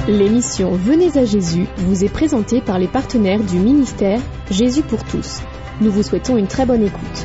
L'émission Venez à Jésus vous est présentée par les partenaires du ministère Jésus pour tous. Nous vous souhaitons une très bonne écoute.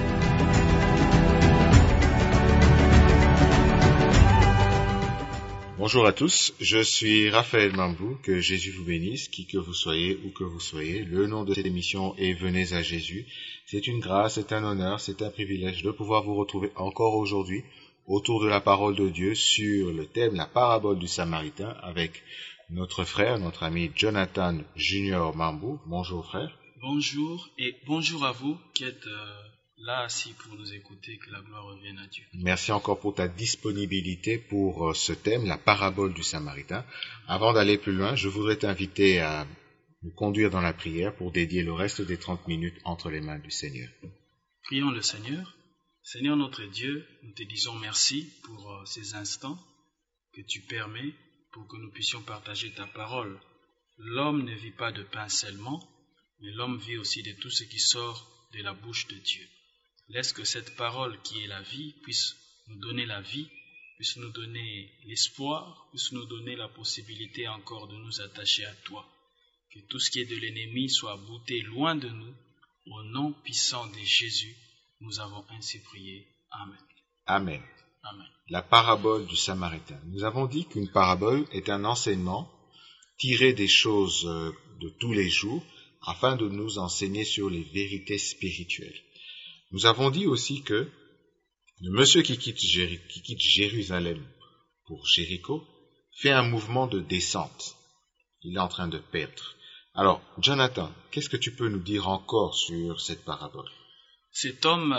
Bonjour à tous, je suis Raphaël Mambou, que Jésus vous bénisse, qui que vous soyez, où que vous soyez. Le nom de cette émission est Venez à Jésus. C'est une grâce, c'est un honneur, c'est un privilège de pouvoir vous retrouver encore aujourd'hui autour de la parole de Dieu sur le thème La parabole du Samaritain avec notre frère, notre ami Jonathan Junior Mambou. Bonjour frère. Bonjour et bonjour à vous qui êtes là assis pour nous écouter, que la gloire revienne à Dieu. Merci encore pour ta disponibilité pour ce thème, la parabole du Samaritain. Avant d'aller plus loin, je voudrais t'inviter à nous conduire dans la prière pour dédier le reste des 30 minutes entre les mains du Seigneur. Prions le Seigneur. Seigneur notre Dieu, nous te disons merci pour ces instants que tu permets pour que nous puissions partager ta parole. L'homme ne vit pas de pain seulement, mais l'homme vit aussi de tout ce qui sort de la bouche de Dieu. Laisse que cette parole qui est la vie puisse nous donner la vie, puisse nous donner l'espoir, puisse nous donner la possibilité encore de nous attacher à toi. Que tout ce qui est de l'ennemi soit bouté loin de nous. Au nom puissant de Jésus, nous avons ainsi prié. Amen. Amen. Amen. La parabole du Samaritain. Nous avons dit qu'une parabole est un enseignement tiré des choses de tous les jours afin de nous enseigner sur les vérités spirituelles. Nous avons dit aussi que le monsieur qui quitte Jérusalem pour Jéricho fait un mouvement de descente. Il est en train de perdre. Alors, Jonathan, qu'est-ce que tu peux nous dire encore sur cette parabole? Cet homme,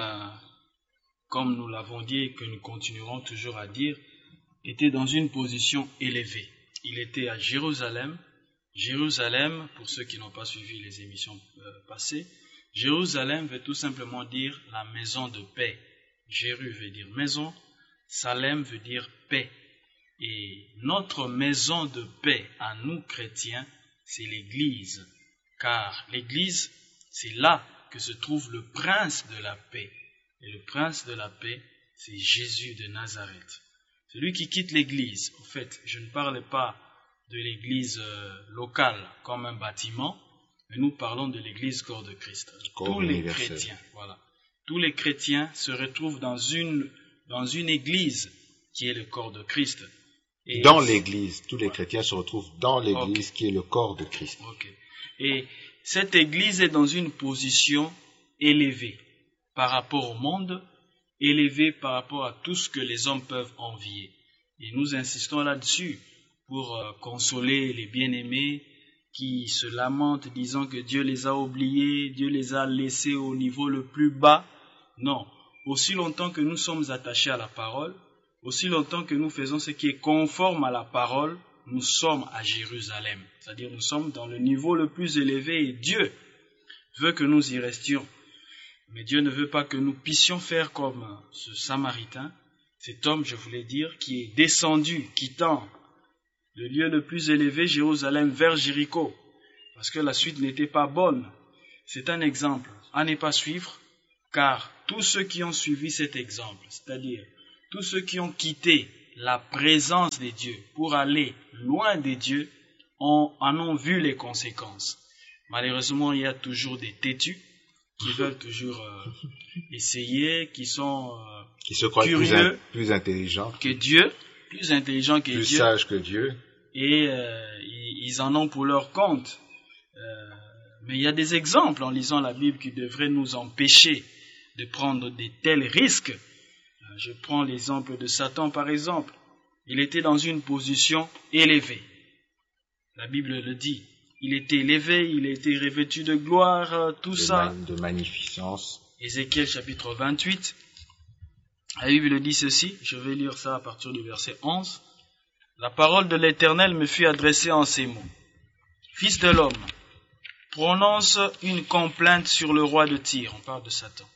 comme nous l'avons dit et que nous continuerons toujours à dire, était dans une position élevée. Il était à Jérusalem. Jérusalem, pour ceux qui n'ont pas suivi les émissions passées, Jérusalem veut tout simplement dire la maison de paix. Jéru veut dire maison, Salem veut dire paix. Et notre maison de paix à nous chrétiens, c'est l'Église. Car l'Église, c'est là que se trouve le prince de la paix. Et le prince de la paix, c'est Jésus de Nazareth. Celui qui quitte l'Église, en fait, je ne parle pas de l'Église locale comme un bâtiment, mais nous parlons de l'Église corps de Christ. Tous les chrétiens, voilà. Tous les chrétiens se retrouvent dans une Église qui est le corps de Christ. Et dans l'Église, tous les chrétiens se retrouvent dans l'Église qui est le corps de Christ. Okay. Et cette Église est dans une position élevée par rapport au monde, élevée par rapport à tout ce que les hommes peuvent envier. Et nous insistons là-dessus pour consoler les bien-aimés qui se lamentent disant que Dieu les a oubliés, Dieu les a laissés au niveau le plus bas. Non, aussi longtemps que nous sommes attachés à la parole, aussi longtemps que nous faisons ce qui est conforme à la parole, nous sommes à Jérusalem. C'est-à-dire nous sommes dans le niveau le plus élevé et Dieu veut que nous y restions. Mais Dieu ne veut pas que nous puissions faire comme ce Samaritain, cet homme, je voulais dire, qui est descendu, quittant le lieu le plus élevé, Jérusalem, vers Jéricho, parce que la suite n'était pas bonne. C'est un exemple à ne pas suivre, car tous ceux qui ont suivi cet exemple, c'est-à-dire tous ceux qui ont quitté la présence de Dieu pour aller loin de Dieu, en ont vu les conséquences. Malheureusement, il y a toujours des têtus qui veulent toujours essayer, qui se croient curieux, plus intelligents que Dieu, plus intelligents que plus Dieu, sages que Dieu. Et ils en ont pour leur compte. Mais il y a des exemples en lisant la Bible qui devraient nous empêcher de prendre de tels risques. Je prends l'exemple de Satan par exemple. Il était dans une position élevée. La Bible le dit. Il était élevé, il était revêtu de gloire, de magnificence. Ézéchiel chapitre 28. La Bible dit ceci, je vais lire ça à partir du verset 11. La parole de l'Éternel me fut adressée en ces mots. Fils de l'homme, prononce une complainte sur le roi de Tyr. On parle de Satan.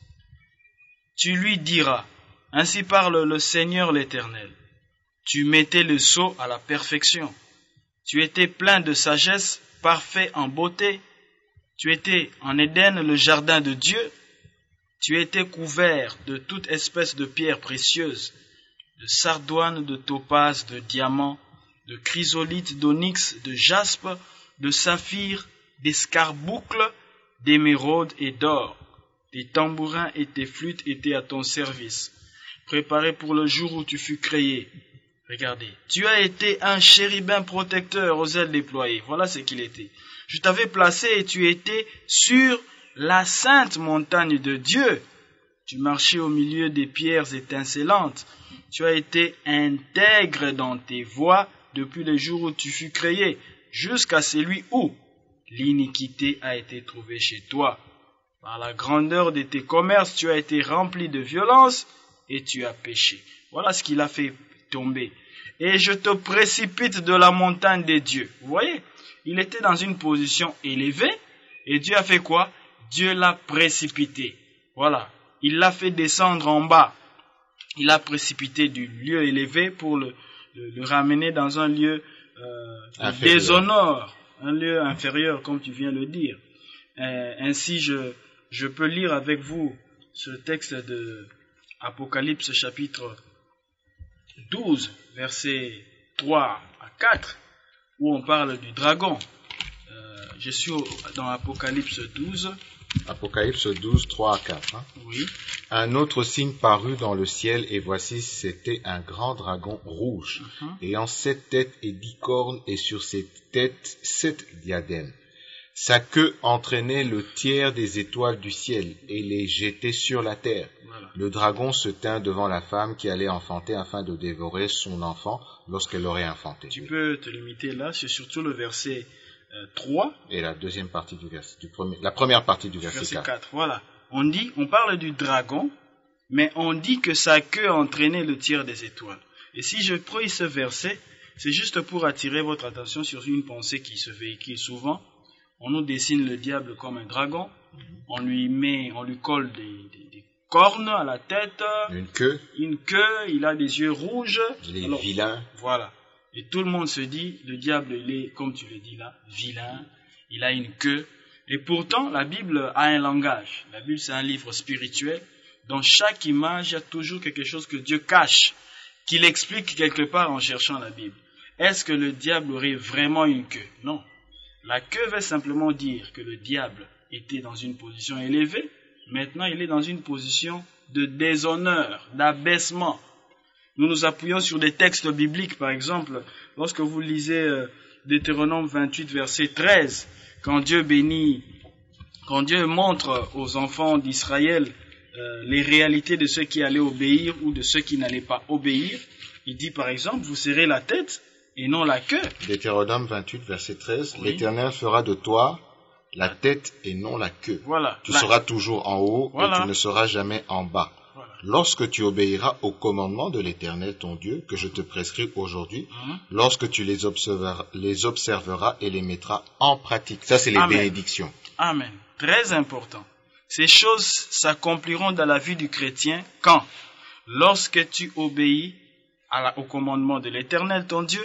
Tu lui diras, ainsi parle le Seigneur l'Éternel. Tu mettais le sceau à la perfection. Tu étais plein de sagesse, parfait en beauté. Tu étais en Éden, le jardin de Dieu. Tu étais couvert de toute espèce de pierres précieuses, de sardoine, de topaze, de diamant, de chrysolite, d'onyx, de jaspe, de saphir, d'escarboucle, d'émeraude et d'or. Tes tambourins et tes flûtes étaient à ton service, préparés pour le jour où tu fus créé. Regardez, tu as été un chérubin protecteur aux ailes déployées. Voilà ce qu'il était. Je t'avais placé et tu étais sur la sainte montagne de Dieu. Tu marchais au milieu des pierres étincelantes. Tu as été intègre dans tes voies depuis le jour où tu fus créé, jusqu'à celui où l'iniquité a été trouvée chez toi. Par la grandeur de tes commerces, tu as été rempli de violence et tu as péché. Voilà ce qu'il a fait tomber. Et je te précipite de la montagne des dieux. Vous voyez, il était dans une position élevée et Dieu a fait quoi? Dieu l'a précipité. Voilà, il l'a fait descendre en bas. Il l'a précipité du lieu élevé pour le ramener dans un lieu déshonneur, un lieu inférieur, comme tu viens de le dire. Ainsi, je peux lire avec vous ce texte de Apocalypse chapitre 12, versets 3 à 4, où on parle du dragon. Je suis dans Apocalypse 12. Apocalypse 12, 3 à 4. Hein? Oui. Un autre signe parut dans le ciel, et voici, c'était un grand dragon rouge, ayant 7 têtes et 10 cornes, et sur ses têtes 7 diadèmes. Sa queue entraînait le tiers des étoiles du ciel, et les jetait sur la terre. Voilà. Le dragon se tint devant la femme qui allait enfanter, afin de dévorer son enfant lorsqu'elle l'aurait enfanté. Tu peux te limiter là, c'est surtout le verset 3. Et la deuxième partie du verset, la première partie du verset 4. Voilà. On parle du dragon, mais on dit que sa queue entraînait le tiers des étoiles. Et si je prends ce verset, c'est juste pour attirer votre attention sur une pensée qui se véhicule souvent. On nous dessine le diable comme un dragon, on lui colle des cornes à la tête, une queue, il a des yeux rouges. Il est vilain. Voilà. Et tout le monde se dit, le diable, il est, comme tu le dis là, vilain, il a une queue. Et pourtant, la Bible a un langage. La Bible, c'est un livre spirituel. Dans chaque image, il y a toujours quelque chose que Dieu cache, qu'il explique quelque part en cherchant la Bible. Est-ce que le diable aurait vraiment une queue? Non. La queue veut simplement dire que le diable était dans une position élevée. Maintenant, il est dans une position de déshonneur, d'abaissement. Nous nous appuyons sur des textes bibliques, par exemple, lorsque vous lisez Deutéronome 28, verset 13, quand Dieu montre aux enfants d'Israël les réalités de ceux qui allaient obéir ou de ceux qui n'allaient pas obéir, il dit par exemple, vous serrez la tête et non la queue. Deutéronome 28, verset 13, oui. L'Éternel fera de toi la tête et non la queue. Voilà. Tu seras toujours en haut voilà. et tu ne seras jamais en bas. Voilà. Lorsque tu obéiras aux commandements de l'Éternel ton Dieu, que je te prescris aujourd'hui, lorsque tu les observeras et les mettras en pratique. Ça, c'est les bénédictions. Amen. Très important. Ces choses s'accompliront dans la vie du chrétien quand? Lorsque tu obéis au commandement de l'Éternel ton Dieu,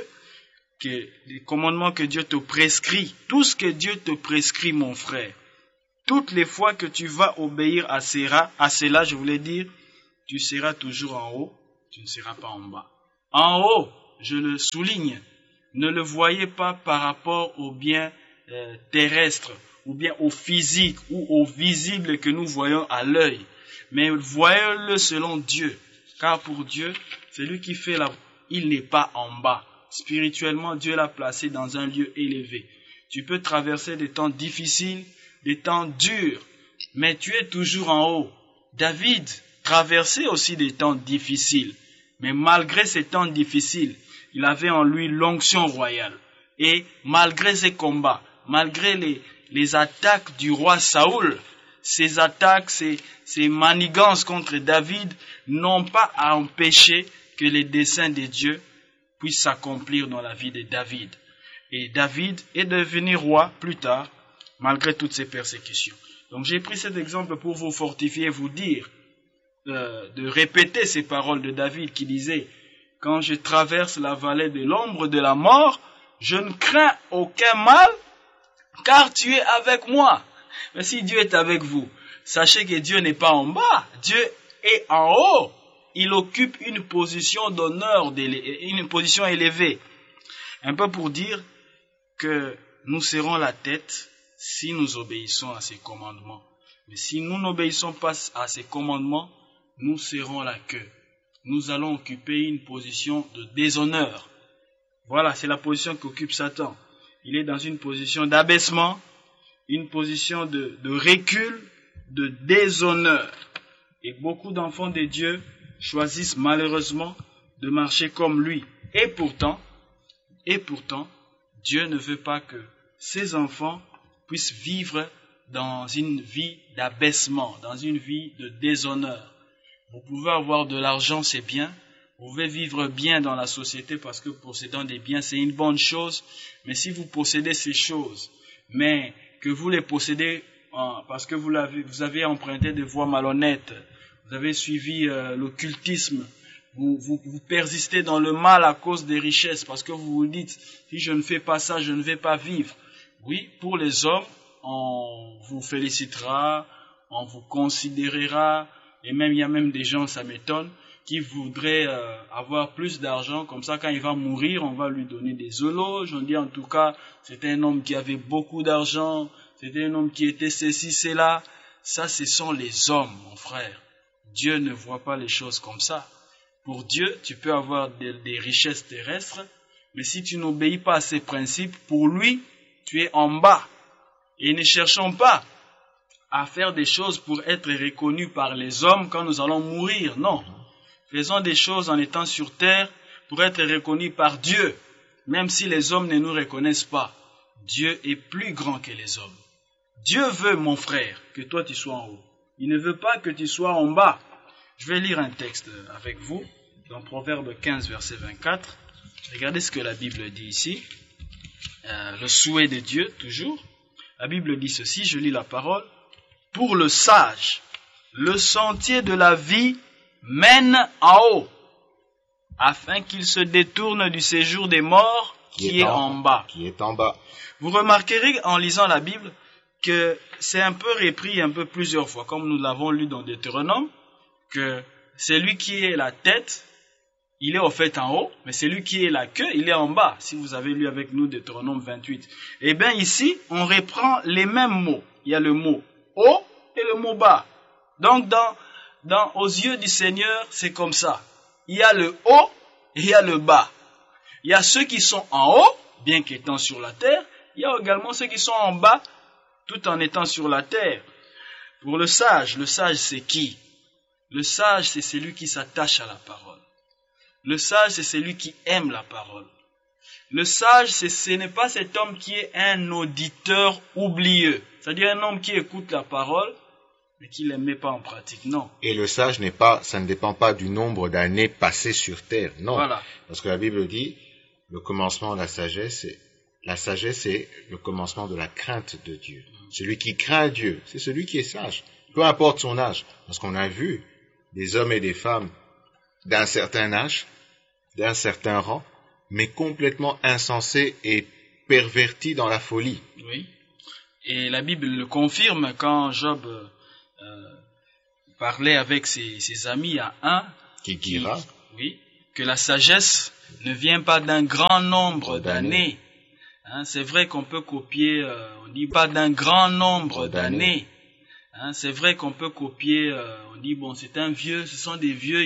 les commandements que Dieu te prescrit, tout ce que Dieu te prescrit, mon frère, toutes les fois que tu vas obéir à cela, je voulais dire, tu seras toujours en haut, tu ne seras pas en bas. En haut, je le souligne, ne le voyez pas par rapport au bien terrestre, ou bien au physique, ou au visible que nous voyons à l'œil, mais voyons-le selon Dieu, car pour Dieu, c'est lui qui fait il n'est pas en bas. Spirituellement, Dieu l'a placé dans un lieu élevé. Tu peux traverser des temps difficiles, des temps durs, mais tu es toujours en haut. David traversait aussi des temps difficiles, mais malgré ces temps difficiles, il avait en lui l'onction royale. Et malgré ces combats, malgré les attaques du roi Saoul, ces attaques, ces manigances contre David n'ont pas empêché que les desseins de Dieu puissent s'accomplir dans la vie de David. Et David est devenu roi plus tard, malgré toutes ces persécutions. Donc j'ai pris cet exemple pour vous fortifier, vous dire, de répéter ces paroles de David qui disait, « Quand je traverse la vallée de l'ombre de la mort, je ne crains aucun mal, car tu es avec moi. » Mais si Dieu est avec vous, sachez que Dieu n'est pas en bas, Dieu est en haut. Il occupe une position d'honneur, une position élevée. Un peu pour dire que nous serons la tête si nous obéissons à ses commandements. Mais si nous n'obéissons pas à ses commandements, nous serons la queue. Nous allons occuper une position de déshonneur. Voilà, c'est la position qu'occupe Satan. Il est dans une position d'abaissement, une position de recul, de déshonneur. Et beaucoup d'enfants de Dieu choisissent malheureusement de marcher comme lui. Et pourtant, Dieu ne veut pas que ses enfants puissent vivre dans une vie d'abaissement, dans une vie de déshonneur. Vous pouvez avoir de l'argent, c'est bien. Vous pouvez vivre bien dans la société parce que possédant des biens, c'est une bonne chose. Mais si vous possédez ces choses, mais que vous les possédez parce que vous avez emprunté des voies malhonnêtes, vous avez suivi l'occultisme, vous persistez dans le mal à cause des richesses parce que vous vous dites, si je ne fais pas ça, je ne vais pas vivre. Oui, pour les hommes, on vous félicitera, on vous considérera, et même il y a même des gens, ça m'étonne, qui voudraient avoir plus d'argent, comme ça quand il va mourir, on va lui donner des éloges, on dit en tout cas, c'était un homme qui avait beaucoup d'argent, c'était un homme qui était ceci, cela. Ça, ce sont les hommes, mon frère. Dieu ne voit pas les choses comme ça. Pour Dieu, tu peux avoir des richesses terrestres, mais si tu n'obéis pas à ses principes, pour lui, tu es en bas. Et ne cherchons pas à faire des choses pour être reconnus par les hommes quand nous allons mourir. Non. Faisons des choses en étant sur terre pour être reconnus par Dieu, même si les hommes ne nous reconnaissent pas. Dieu est plus grand que les hommes. Dieu veut, mon frère, que toi tu sois en haut. Il ne veut pas que tu sois en bas. Je vais lire un texte avec vous, dans Proverbe 15, verset 24. Regardez ce que la Bible dit ici. Le souhait de Dieu, toujours. La Bible dit ceci, je lis la parole. Pour le sage, le sentier de la vie mène en haut, afin qu'il se détourne du séjour des morts qui est en bas. Vous remarquerez en lisant la Bible que c'est un peu repris un peu plusieurs fois, comme nous l'avons lu dans Deutéronome, que celui qui est la tête, il est au fait en haut, mais celui qui est la queue, il est en bas. Si vous avez lu avec nous Deutéronome 28. Eh bien ici, on reprend les mêmes mots. Il y a le mot haut et le mot bas. Donc aux yeux du Seigneur, c'est comme ça. Il y a le haut et il y a le bas. Il y a ceux qui sont en haut, bien qu'étant sur la terre. Il y a également ceux qui sont en bas, tout en étant sur la terre. Pour le sage c'est qui? Le sage, c'est celui qui s'attache à la parole. Le sage, c'est celui qui aime la parole. Le sage, ce n'est pas cet homme qui est un auditeur oublieux. C'est-à-dire un homme qui écoute la parole, mais qui ne la met pas en pratique. Non. Et le sage ça ne dépend pas du nombre d'années passées sur terre. Non. Voilà. Parce que la Bible dit, le commencement de la sagesse, c'est le commencement de la crainte de Dieu. Celui qui craint Dieu, c'est celui qui est sage. Peu importe son âge. Parce qu'on a vu des hommes et des femmes d'un certain âge, d'un certain rang, mais complètement insensés et pervertis dans la folie. Oui. Et la Bible le confirme quand Job parlait avec ses amis à un qui dira que la sagesse ne vient pas d'un grand nombre d'années. Hein, c'est vrai qu'on peut copier, on dit pas d'un grand nombre d'années. Hein, c'est vrai qu'on peut copier, on dit bon c'est un vieux, ce sont des vieux.